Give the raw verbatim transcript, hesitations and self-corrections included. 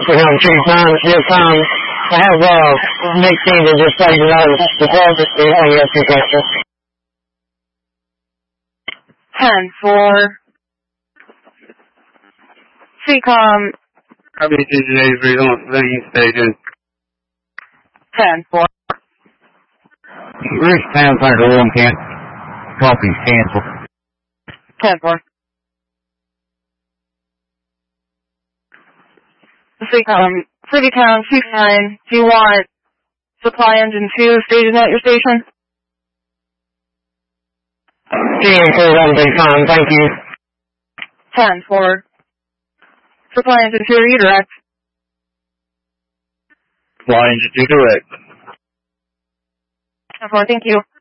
We have three times. Yes, um, I have, uh, Nick David just let you know the call to see how you answer questions. ten four. C COM. R B C eighty-three on civilian station. ten four. Rich Town Center one can't. Copy's canceled. ten four. C COM. City Town two nine. Do you want supply engine two stationed at your station? C M four one three five, thank you. ten four. Supply engine two redirect. Supply engine two direct. ten four, thank you.